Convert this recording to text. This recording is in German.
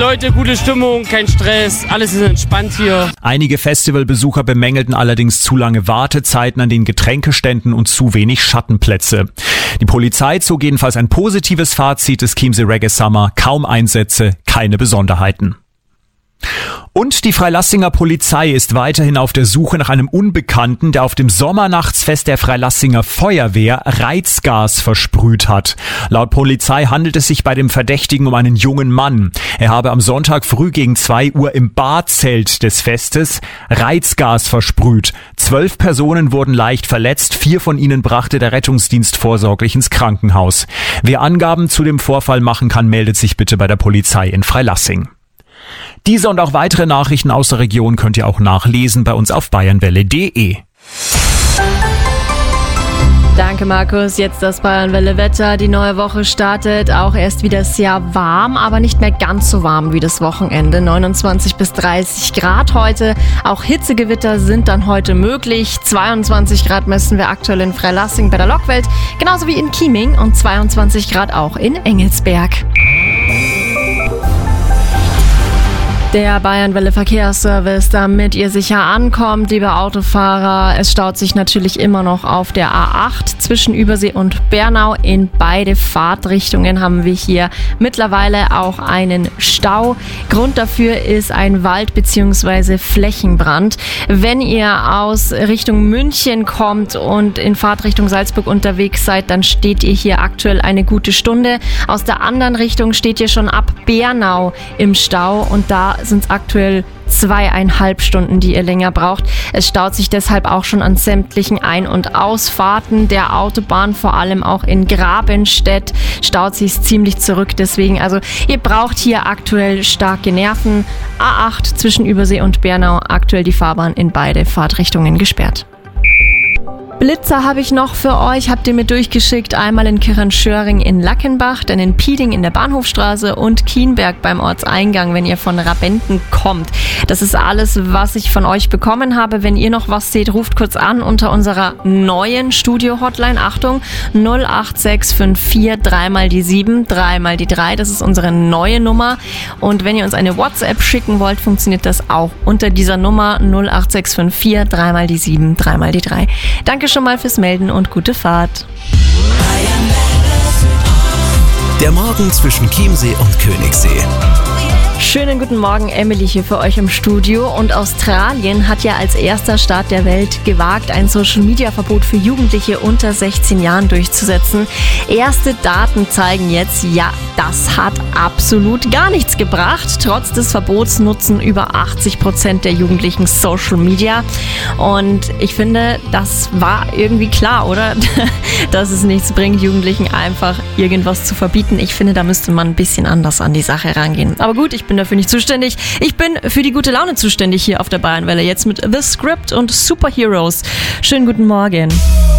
Leute, gute Stimmung, kein Stress, alles ist entspannt hier. Einige Festivalbesucher bemängelten allerdings zu lange Wartezeiten an den Getränkeständen und zu wenig Schattenplätze. Die Polizei zog jedenfalls ein positives Fazit des Chiemsee Reggae Summer. Kaum Einsätze, keine Besonderheiten. Und die Freilassinger Polizei ist weiterhin auf der Suche nach einem Unbekannten, der auf dem Sommernachtsfest der Freilassinger Feuerwehr Reizgas versprüht hat. Laut Polizei handelt es sich bei dem Verdächtigen um einen jungen Mann. Er habe am Sonntag früh gegen 2 Uhr im Barzelt des Festes Reizgas versprüht. 12 Personen wurden leicht verletzt, 4 von ihnen brachte der Rettungsdienst vorsorglich ins Krankenhaus. Wer Angaben zu dem Vorfall machen kann, meldet sich bitte bei der Polizei in Freilassing. Diese und auch weitere Nachrichten aus der Region könnt ihr auch nachlesen bei uns auf bayernwelle.de. Danke, Markus. Jetzt das Bayernwelle-Wetter. Die neue Woche startet auch erst wieder sehr warm, aber nicht mehr ganz so warm wie das Wochenende. 29 bis 30 Grad heute. Auch Hitzegewitter sind dann heute möglich. 22 Grad messen wir aktuell in Freilassing bei der Lokwelt, genauso wie in Chieming und 22 Grad auch in Engelsberg. Der Bayernwelle Verkehrsservice, damit ihr sicher ankommt, liebe Autofahrer. Es staut sich natürlich immer noch auf der A8 zwischen Übersee und Bernau. In beide Fahrtrichtungen haben wir hier mittlerweile auch einen Stau. Grund dafür ist ein Wald- bzw. Flächenbrand. Wenn ihr aus Richtung München kommt und in Fahrtrichtung Salzburg unterwegs seid, dann steht ihr hier aktuell eine gute Stunde. Aus der anderen Richtung steht ihr schon ab Bernau im Stau und da sind es aktuell 2,5 Stunden, die ihr länger braucht. Es staut sich deshalb auch schon an sämtlichen Ein- und Ausfahrten der Autobahn, vor allem auch in Grabenstedt staut sich ziemlich zurück. Deswegen, also ihr braucht hier aktuell starke Nerven. A8 zwischen Übersee und Bernau, aktuell die Fahrbahn in beide Fahrtrichtungen gesperrt. Blitzer habe ich noch für euch, habt ihr mir durchgeschickt. Einmal in Kirchenschöring in Lackenbach, dann in Pieding in der Bahnhofstraße und Kienberg beim Ortseingang, wenn ihr von Rabenten kommt. Das ist alles, was ich von euch bekommen habe. Wenn ihr noch was seht, ruft kurz an unter unserer neuen Studio-Hotline. Achtung, 08654 3 die 7, 3 die 3. Das ist unsere neue Nummer. Und wenn ihr uns eine WhatsApp schicken wollt, funktioniert das auch unter dieser Nummer 08654 3 die 7, 3 die 3. Danke schon mal fürs Melden und gute Fahrt. Der Morgen zwischen Chiemsee und Königssee. Schönen guten Morgen, Emily hier für euch im Studio. Und Australien hat ja als erster Staat der Welt gewagt, ein Social-Media-Verbot für Jugendliche unter 16 Jahren durchzusetzen. Erste Daten zeigen jetzt, ja, das hat absolut gar nichts gebracht. Trotz des Verbots nutzen über 80% der Jugendlichen Social Media. Und ich finde, das war irgendwie klar, oder? Dass es nichts bringt, Jugendlichen einfach irgendwas zu verbieten. Ich finde, da müsste man ein bisschen anders an die Sache rangehen. Aber gut, ich bin dafür nicht zuständig. Ich bin für die gute Laune zuständig hier auf der Bayernwelle. Jetzt mit The Script und Superheroes. Schönen guten Morgen.